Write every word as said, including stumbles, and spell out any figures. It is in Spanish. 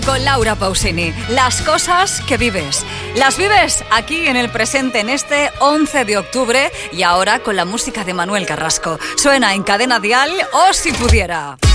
Con Laura Pausini, las cosas que vives. Las vives aquí en el presente, en este once de octubre, y ahora con la música de Manuel Carrasco. Suena en Cadena Dial, o si pudiera.